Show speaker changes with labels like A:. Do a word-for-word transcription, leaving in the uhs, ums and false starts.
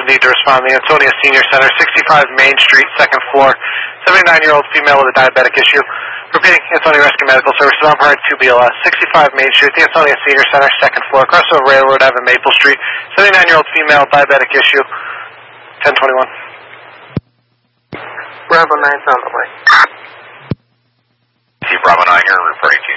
A: in need to respond to the Ansonia Senior Center, sixty-five Main Street, second floor, seventy-nine-year-old female with a diabetic issue. Repeating, Ansonia Rescue Medical Services, on part two B L S, sixty-five Main Street, the Ansonia Senior Center, second floor, crossover Railroad Avenue, Maple Street, seventy-nine-year-old female, diabetic issue, ten twenty-one.
B: Bravo nine's on the way.
C: See Bravo nine here, reporting to